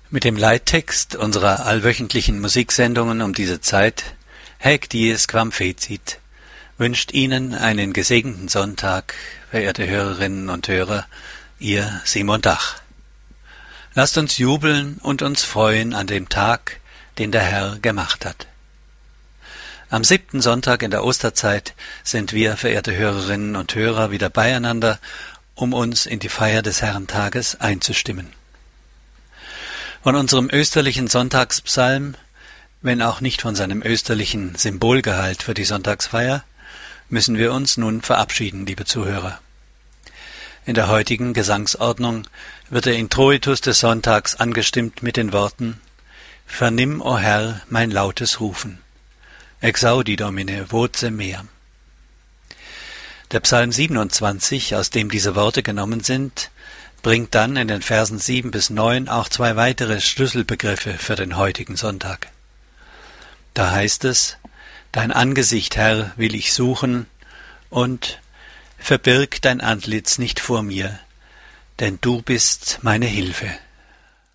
Mit dem Leittext unserer allwöchentlichen Musiksendungen um diese Zeit, Haec dies quam fecit, wünscht Ihnen einen gesegneten Sonntag, verehrte Hörerinnen und Hörer, Ihr Simon Dach. Lasst uns jubeln und uns freuen an dem Tag, den der Herr gemacht hat. Am 7. Sonntag in der Osterzeit sind wir, verehrte Hörerinnen und Hörer, wieder beieinander, um uns in die Feier des Herrentages einzustimmen. Von unserem österlichen Sonntagspsalm, wenn auch nicht von seinem österlichen Symbolgehalt für die Sonntagsfeier, müssen wir uns nun verabschieden, liebe Zuhörer. In der heutigen Gesangsordnung wird der Introitus des Sonntags angestimmt mit den Worten: Vernimm, o Herr, mein lautes Rufen. Exaudi Domine, voce mea. Der Psalm 27, aus dem diese Worte genommen sind, bringt dann in den Versen 7 bis 9 auch zwei weitere Schlüsselbegriffe für den heutigen Sonntag. Da heißt es: Dein Angesicht, Herr, will ich suchen, und verbirg dein Antlitz nicht vor mir, denn du bist meine Hilfe.